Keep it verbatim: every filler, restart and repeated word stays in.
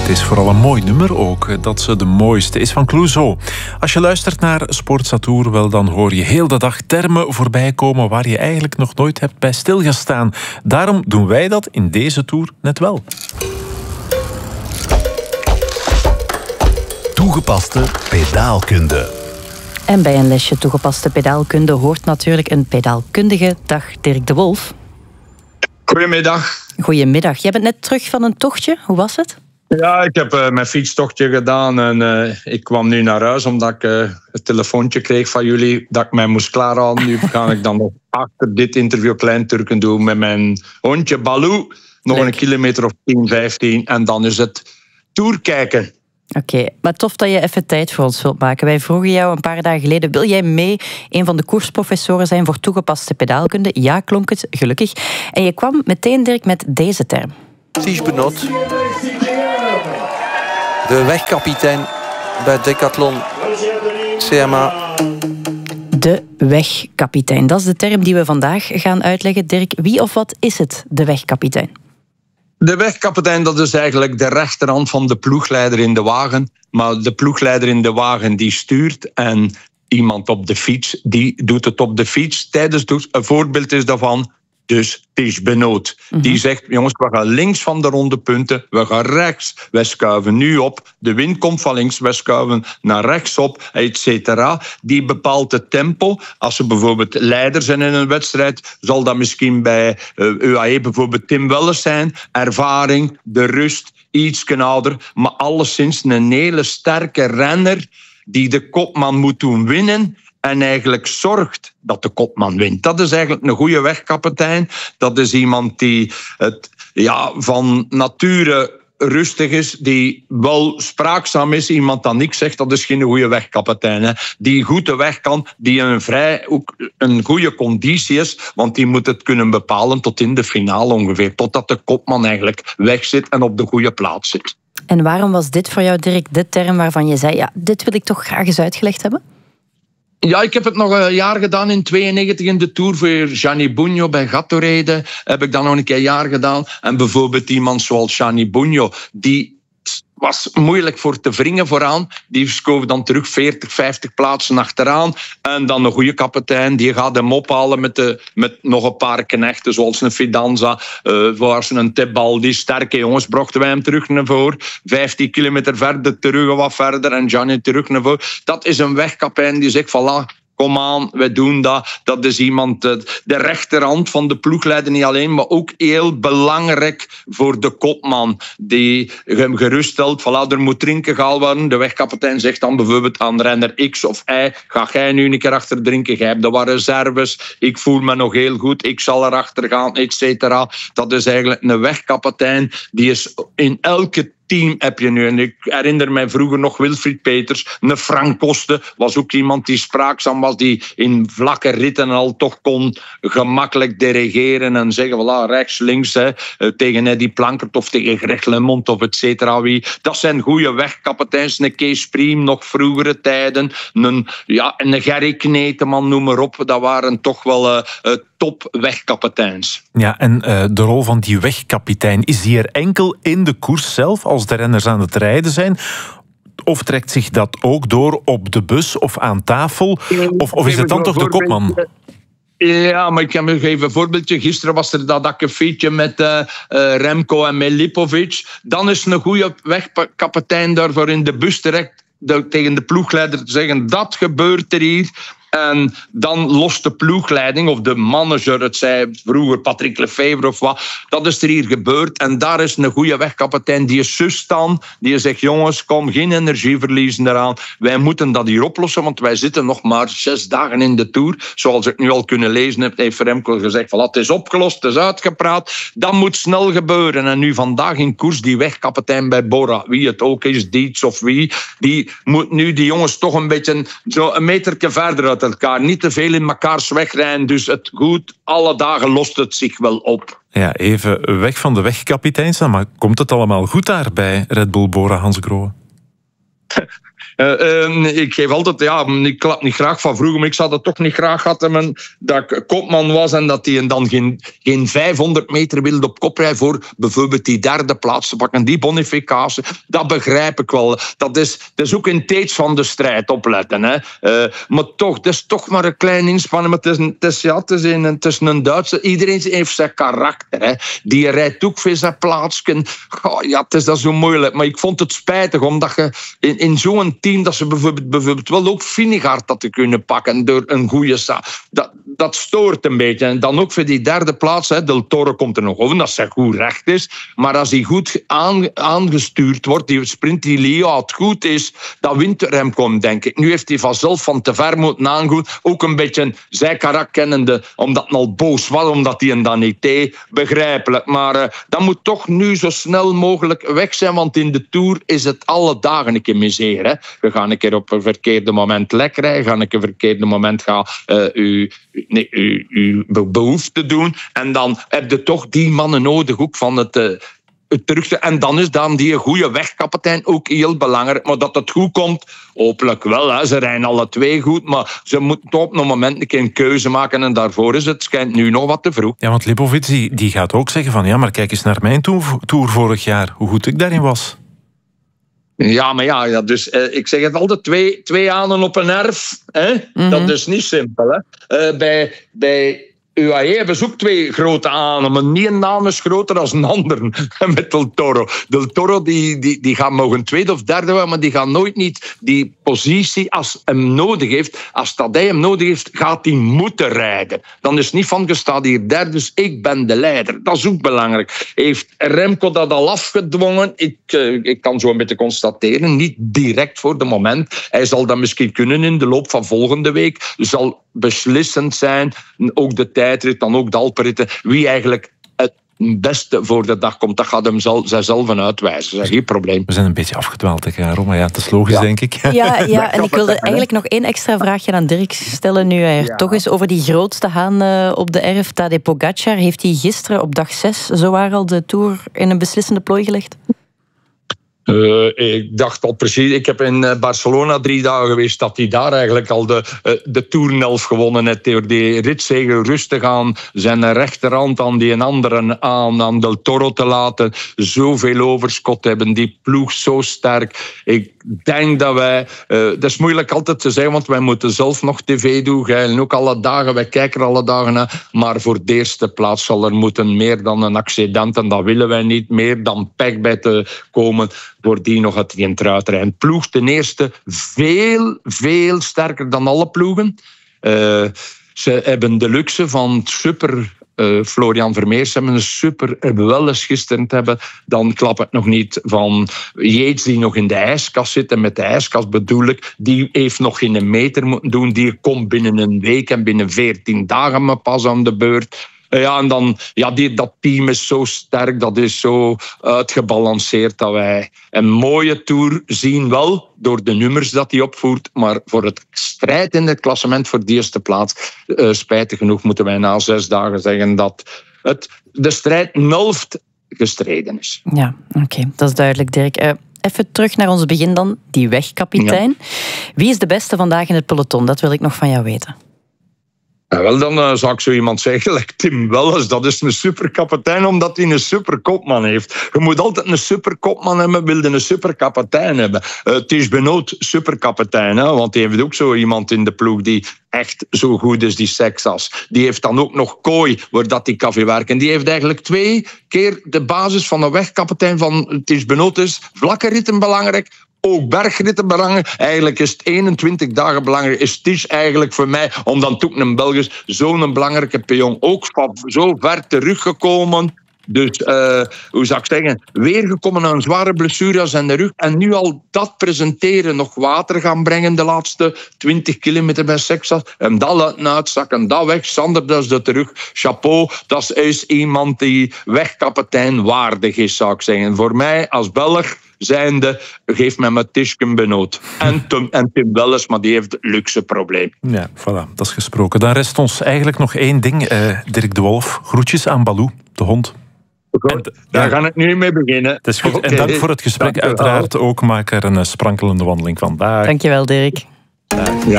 Het is vooral een mooi nummer ook, dat ze de mooiste is van Clouseau. Als je luistert naar Sportza-Tour, wel, dan hoor je heel de dag termen voorbij komen waar je eigenlijk nog nooit hebt bij stilgestaan. Daarom doen wij dat in deze Tour net wel. Toegepaste pedaalkunde. En bij een lesje toegepaste pedaalkunde hoort natuurlijk een pedaalkundige. Dag Dirk de Wolf. Goedemiddag. Goedemiddag. Jij bent net terug van een tochtje. Hoe was het? Ja, ik heb uh, mijn fietstochtje gedaan en uh, ik kwam nu naar huis omdat ik uh, het telefoontje kreeg van jullie dat ik mij moest klaarhouden. Nu ga ik dan nog achter dit interview Klein Turken doen met mijn hondje Baloo. Nog Leuk. Een kilometer of tien, vijftien en dan is het tour kijken. Oké, okay, maar tof dat je even tijd voor ons wilt maken. Wij vroegen jou een paar dagen geleden, wil jij mee een van de koersprofessoren zijn voor toegepaste pedaalkunde? Ja, klonk het, gelukkig. En je kwam meteen, Dirk, met deze term. Tige Benoot, de wegkapitein bij Decathlon C M A. De wegkapitein, dat is de term die we vandaag gaan uitleggen. Dirk, wie of wat is het, de wegkapitein? De wegkapitein, dat is eigenlijk de rechterhand van de ploegleider in de wagen. Maar de ploegleider in de wagen die stuurt en iemand op de fiets, die doet het op de fiets. Tijdens de, een voorbeeld is daarvan dus Tige Benoot. Mm-hmm. Die zegt, jongens, we gaan links van de ronde punten, we gaan rechts, wij schuiven nu op, de wind komt van links, wij schuiven naar rechts op, et cetera. Die bepaalt het tempo. Als ze bijvoorbeeld leider zijn in een wedstrijd, zal dat misschien bij uh, U A E bijvoorbeeld Tim Welles zijn. Ervaring, de rust, iets ouder, maar alleszins een hele sterke renner die de kopman moet doen winnen en eigenlijk zorgt dat de kopman wint. Dat is eigenlijk een goede wegkapitein. Dat is iemand die het, ja, van nature rustig is, die wel spraakzaam is. Iemand dat niks zegt, dat is geen goede wegkapitein. Hè. Die goed de weg kan, die een, vrij, ook een goede conditie is, want die moet het kunnen bepalen tot in de finale ongeveer. Totdat de kopman eigenlijk weg zit en op de goede plaats zit. En waarom was dit voor jou, Dirk, de term waarvan je zei, ja, dit wil ik toch graag eens uitgelegd hebben? Ja, ik heb het nog een jaar gedaan in tweeënnegentig in de Tour voor Gianni Bugno bij Gatorade. Heb ik dan nog een keer een jaar gedaan. En bijvoorbeeld iemand zoals Gianni Bugno, die was moeilijk voor te wringen vooraan. Die schoof dan terug veertig, vijftig plaatsen achteraan. En dan een goede kapitein, die gaat hem ophalen met, de, met nog een paar knechten, zoals een Fidanza, uh, zoals een Tebaldi. Sterke jongens, brachten wij hem terug naar voren. vijftien kilometer verder, terug wat verder en Gianni terug naar voren. Dat is een wegkapitein die zegt, voilà, kom aan, wij doen dat. Dat is iemand, de rechterhand van de ploegleider niet alleen, maar ook heel belangrijk voor de kopman. Die hem geruststelt, voilà, er moet drinken gehaald worden. De wegkapitein zegt dan bijvoorbeeld aan renner X of Y, ga jij nu een keer achter drinken, jij hebt de wat reserves, ik voel me nog heel goed, ik zal erachter gaan, et cetera. Dat is eigenlijk een wegkapitein, die is in elke team heb je nu. En ik herinner mij vroeger nog Wilfried Peters. Een Frank Koste was ook iemand die spraakzaam was, die in vlakke ritten al toch kon gemakkelijk dirigeren en zeggen, voilà, rechts, links, hè, tegen Eddy Plankert of tegen Greg LeMond of et cetera. Wie. Dat zijn goede wegkapiteins. Een Kees Priem, nog vroegere tijden. Een, ja, een Gerry Kneteman, noem maar op. Dat waren toch wel uh, uh, top wegkapiteins. Ja, en uh, de rol van die wegkapitein, is die er enkel in de koers zelf, als de renners aan het rijden zijn? Of trekt zich dat ook door op de bus of aan tafel? Of, of is het dan toch de kopman? Ja, maar ik kan me geven een voorbeeldje. Gisteren was er dat akkefietje met uh, uh, Remco en Melipovic. Dan is een goede wegkapitein daarvoor in de bus terecht de, tegen de ploegleider te zeggen, dat gebeurt er hier. En dan lost de ploegleiding of de manager, het zei vroeger Patrick Lefevre of wat, dat is er hier gebeurd. En daar is een goede wegkapitein die is zus dan, die zegt, jongens, kom, geen energie verliezen eraan. Wij moeten dat hier oplossen, want wij zitten nog maar zes dagen in de Tour. Zoals ik nu al kunnen lezen heb, heeft Remco gezegd, voilà, het is opgelost, het is uitgepraat. Dat moet snel gebeuren. En nu vandaag in koers, die wegkapitein bij Bora, wie het ook is, Dietz of wie, die moet nu die jongens toch een beetje zo een metertje verder uit elkaar. Niet te veel in mekaars wegrijden. Dus het goed, alle dagen lost het zich wel op. Ja, even weg van de wegkapiteins, maar komt het allemaal goed daar bij Red Bull Bora, Hans Grohe? Uh, uh, ik geef altijd, ja, ik klap niet graag van vroeger, maar ik zou dat toch niet graag gehad hebben dat ik kopman was en dat hij dan geen, geen vijfhonderd meter wilde op kop rijden voor bijvoorbeeld die derde plaats te pakken. Die bonificatie, dat begrijp ik wel. Dat is, dat is ook in tijds van de strijd opletten. Hè. Uh, maar toch, dat is toch maar een klein inspanning. Maar het is, het is, ja, het is, een, het is een Duitser. Iedereen heeft zijn karakter. Hè. Die rijdt ook voor zijn plaatsje. Oh, ja, het is dat zo moeilijk. Maar ik vond het spijtig, omdat je in, in zo'n team dat ze bijvoorbeeld, bijvoorbeeld wel ook Vingegaard had te kunnen pakken door een goede sta. Dat, dat stoort een beetje. En dan ook voor die derde plaats. Hè, Del Toro komt er nog over, dat zijn goed recht is. Maar als hij goed aan, aangestuurd wordt, die sprint die Leo het goed is, dan wint Remco, denk ik. Nu heeft hij vanzelf van te ver moeten aangaan. Ook een beetje zijn karakter kennende, omdat hij al boos was, omdat hij hem dan niet deed. Begrijpelijk. Maar uh, dat moet toch nu zo snel mogelijk weg zijn, want in de Tour is het alle dagen een keer misère. Hè. We gaan een keer op een verkeerde moment lek rijden, gaan een keer op een verkeerde moment gaan uh, uw, nee, uw, uw behoefte doen. En dan heb je toch die mannen nodig ook van het... Uh, terug te, en dan is dan die goede wegkapitein ook heel belangrijk. Maar dat het goed komt, hopelijk wel. Hè. Ze rijden alle twee goed, maar ze moeten toch op een moment een keer een keuze maken. En daarvoor is het schijnt nu nog wat te vroeg. Ja, want Lipovic die, die gaat ook zeggen van ja, maar kijk eens naar mijn tour, tour vorig jaar. Hoe goed ik daarin was. Ja, maar ja, ja dus eh, ik zeg het altijd, twee, twee hanen op een erf. Hè? Mm-hmm. Dat is niet simpel. Hè? Uh, bij... bij U A E hebben ze ook twee grote anen, maar niet een naam is groter dan een ander met Del Toro. Del Toro die, die, die gaat nog een tweede of derde worden, maar die gaat nooit niet die positie als hem nodig heeft. Als dat hij hem nodig heeft, gaat hij moeten rijden. Dan is het niet van, je staat hier derde, dus ik ben de leider. Dat is ook belangrijk. Heeft Remco dat al afgedwongen? Ik, uh, ik kan zo een beetje constateren, niet direct voor de moment. Hij zal dat misschien kunnen in de loop van volgende week. Zal beslissend zijn, ook de tijdrit, dan ook de Alpenritten, wie eigenlijk het beste voor de dag komt. Dat gaat hem zelf, zijzelf uitwijzen. Dat is geen probleem. We zijn een beetje afgedwaald, Caro, maar ja, dat is logisch, ja. denk ik. Ja, ja, en ik wilde eigenlijk nog één extra vraagje aan Dirk stellen, nu hij er ja. toch is, over die grootste haan uh, op de erf, Tadej Pogacar. Heeft hij gisteren op dag zes zowaar al de Tour in een beslissende plooi gelegd? Uh, ik dacht al precies, ik heb in Barcelona drie dagen geweest dat hij daar eigenlijk al de, uh, de Tournelf gewonnen heeft. Door die ritzegel rustig aan zijn rechterhand aan die andere aan, aan Del Toro te laten. Zoveel overschot hebben, die ploeg zo sterk. Ik denk dat wij, uh, dat is moeilijk altijd te zeggen, want wij moeten zelf nog tv doen. En ook alle dagen, wij kijken er alle dagen naar. Maar voor de eerste plaats zal er moeten meer dan een accident, en dat willen wij niet, meer dan pech bij te komen. Voor die nog het eruitrijden. Ploeg ten eerste veel, veel sterker dan alle ploegen. Uh, ze hebben de luxe van super... Uh, Florian Vermeers hebben een super, hebben wel eens gisteren te hebben. Dan klap het nog niet van Yates die nog in de ijskast zit. En met de ijskast bedoel ik, die heeft nog geen meter moeten doen. Die komt binnen een week en binnen veertien dagen maar pas aan de beurt. Ja, en dan, ja, die, dat team is zo sterk, dat is zo uitgebalanceerd dat wij een mooie Tour zien, wel door de nummers dat hij opvoert, maar voor het strijd in het klassement voor de eerste plaats, uh, spijtig genoeg moeten wij na zes dagen zeggen dat het, de strijd nelft gestreden is. Ja, oké, okay, dat is duidelijk, Dirk. Uh, even terug naar ons begin dan, die wegkapitein. Ja. Wie is de beste vandaag in het peloton? Dat wil ik nog van jou weten. Ja, wel, dan uh, zou ik zo iemand zeggen, like Tim Welles, dat is een superkapitein omdat hij een superkopman heeft. Je moet altijd een superkopman hebben, wilde een superkapitein hebben. Uh, Tish Benoot, superkapitein, hè, want die heeft ook zo iemand in de ploeg die echt zo goed is, die Sexas. Die heeft dan ook nog Kooi, waar dat die kan werken. Die heeft eigenlijk twee keer de basis van een wegkapitein van Tish Benoot is. Vlakke ritten belangrijk, ook bergritten belangrijk. Eigenlijk is het eenentwintig dagen belangrijk. Is Tish eigenlijk voor mij, om dan toch een Belgisch, zo'n belangrijke pion. Ook van zo ver teruggekomen. Dus, uh, hoe zou ik zeggen, weer gekomen aan een zware blessure aan zijn rug. En nu al dat presenteren, nog water gaan brengen de laatste twintig kilometer bij Sexas. En dat laten uitzakken, dat weg. Sander, dat is de terug. Chapeau, dat is iemand die wegkapitein waardig is, zou ik zeggen. Voor mij als Belg zijnde, geef mij met Tischken Benoot. En Tim, en Tim Welles, maar die heeft het luxe probleem. Ja, voilà, dat is gesproken. Dan rest ons eigenlijk nog één ding. Uh, Dirk de Wolf, groetjes aan Baloo, de hond. Goed, daar gaan ik nu mee beginnen. Het is goed. Okay. En dank voor het gesprek. Dank u wel. Uiteraard ook. Maak er een sprankelende wandeling van. Dag. Dankjewel, Dirk. Dag. Ja.